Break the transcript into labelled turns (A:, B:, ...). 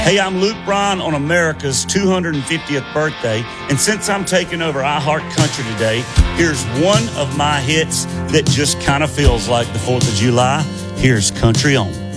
A: Hey, I'm Luke Bryan on America's 250th birthday, and since I'm taking over iHeart Country today, here's one of my hits that just kind of feels like the 4th of July. Here's Country On.